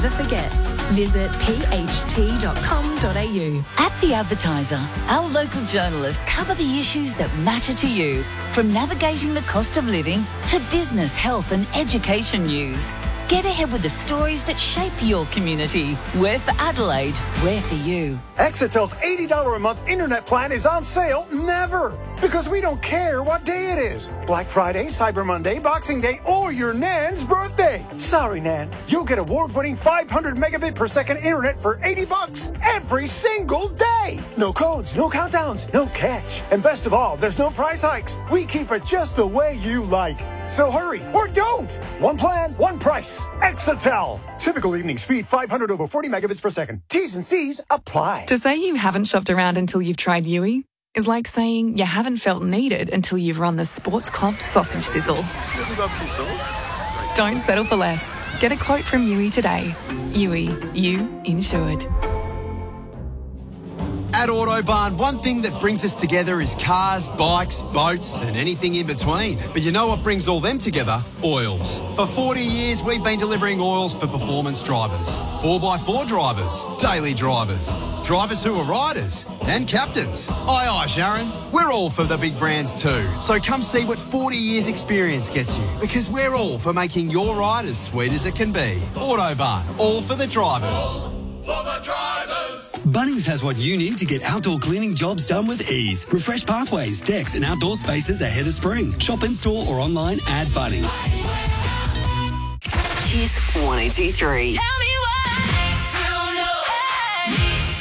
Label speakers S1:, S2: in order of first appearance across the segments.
S1: Never forget. Visit pht.com.au.
S2: At The Advertiser, our local journalists cover the issues that matter to you, from navigating the cost of living to business, health and education news. Get ahead with the stories that shape your community. We're for Adelaide. We're for you.
S3: Exetel's $80 a month internet plan is on sale never. Because we don't care what day it is. Black Friday, Cyber Monday, Boxing Day, or your Nan's birthday. Sorry, Nan. You'll get award-winning 500 megabit per second internet for $80 every single day. No codes, no countdowns, no catch. And best of all, there's no price hikes. We keep it just the way you like. So hurry, or don't. One plan, one price. Exetel. Typical evening speed, 500 over 40 megabits per second. T's and C's apply.
S4: To say you haven't shopped around until you've tried Yui is like saying you haven't felt needed until you've run the Sports Club sausage sizzle. Don't settle for less. Get a quote from Yui today. Yui, you insured.
S5: At Autobarn, one thing that brings us together is cars, bikes, boats and anything in between. But you know what brings all them together? Oils. For 40 years, we've been delivering oils for performance drivers, 4x4 drivers, daily drivers, drivers who are riders and captains. Aye, aye, Sharon. We're all for the big brands too. So come see what 40 years experience gets you, because we're all for making your ride as sweet as it can be. Autobarn, all for the drivers.
S6: For the drivers.
S7: Bunnings has what you need to get outdoor cleaning jobs done with ease. Refresh pathways, decks and outdoor spaces ahead of spring. Shop in store or online at Bunnings.
S8: Kiss 102.3.
S6: Tell me why. Need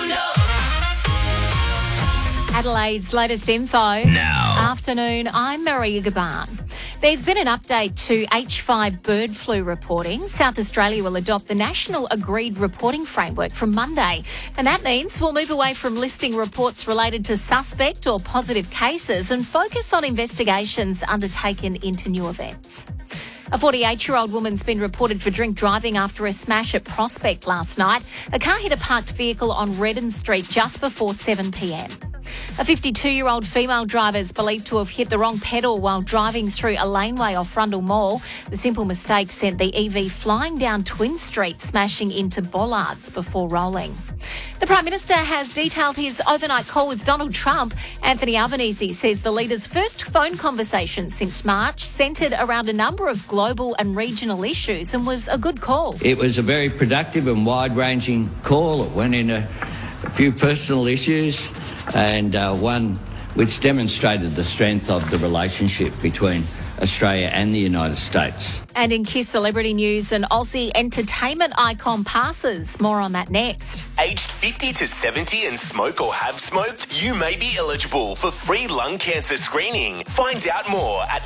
S6: to know.
S9: Adelaide's latest info.
S10: Now.
S9: Afternoon, I'm Maria Gaban. There's been an update to H5 bird flu reporting. South Australia will adopt the National Agreed Reporting Framework from Monday. And that means we'll move away from listing reports related to suspect or positive cases and focus on investigations undertaken into new events. A 48-year-old woman's been reported for drink driving after a smash at Prospect last night. A car hit a parked vehicle on Redden Street just before 7 p.m. A 52-year-old female driver is believed to have hit the wrong pedal while driving through a laneway off Rundle Mall. The simple mistake sent the EV flying down Twin Street, smashing into bollards before rolling. The Prime Minister has detailed his overnight call with Donald Trump. Anthony Albanese says the leader's first phone conversation since March centred around a number of global and regional issues and was a good call.
S11: It was a very productive and wide-ranging call. It went in a few personal issues and one which demonstrated the strength of the relationship between Australia and the United States.
S9: And in Kiss Celebrity News, an Aussie entertainment icon passes. More on that next.
S10: Aged 50 to 70 and smoke or have smoked? You may be eligible for free lung cancer screening. Find out more at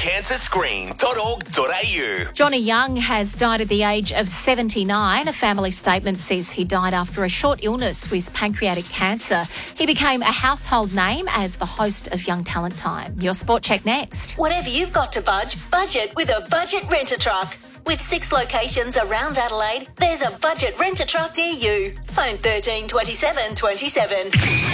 S10: lungcancerscreen.org.au.
S9: Johnny Young has died at the age of 79. A family statement says he died after a short illness with pancreatic cancer. He became a household name as the host of Young Talent Time. Your Sport Check next.
S12: Whatever you've got to budget with a budget rent-a-truck. With 6 locations around Adelaide, there's a budget rent-a-truck near you. Phone 13 27 27.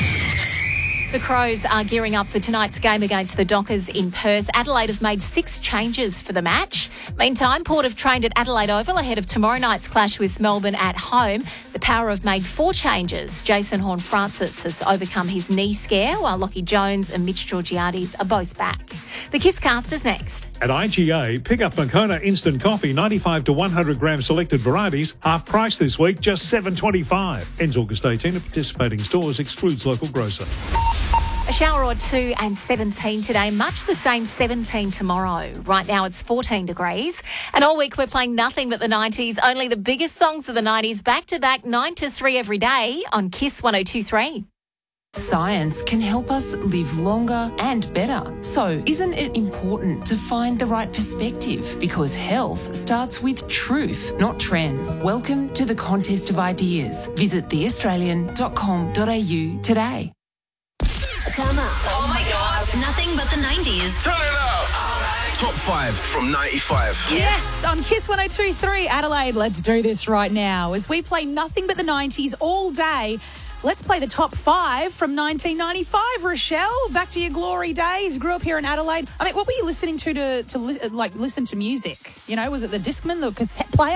S9: The Crows are gearing up for tonight's game against the Dockers in Perth. Adelaide have made 6 changes for the match. Meantime, Port have trained at Adelaide Oval ahead of tomorrow night's clash with Melbourne at home. The Power have made 4 changes. Jason Horne-Francis has overcome his knee scare, while Lockie Jones and Mitch Georgiades are both back. The Kisscast is next.
S13: At IGA, pick up Moccona Instant Coffee, 95 to 100 gram selected varieties, half price this week, just $7.25. Ends August 18 at participating stores, excludes local grocer.
S9: A shower or two and 17 today, much the same 17 tomorrow. Right now it's 14 degrees. And all week we're playing nothing but the 90s, only the biggest songs of the 90s, back to back, 9 to 3 every day on Kiss 102.3.
S14: Science can help us live longer and better. So isn't it important to find the right perspective? Because health starts with truth, not trends. Welcome to the Contest of Ideas. Visit theaustralian.com.au today.
S12: Come up. Oh my God. Nothing but the 90s.
S10: Turn it up. Top 5 from 95.
S15: Yes, on Kiss 102.3 Adelaide. Let's do this right now. As we play nothing but the 90s all day, let's play the top 5 from 1995. Rochelle, back to your glory days. Grew up here in Adelaide. I mean, what were you listening to listen to music? You know, was it the Discman, the cassette player?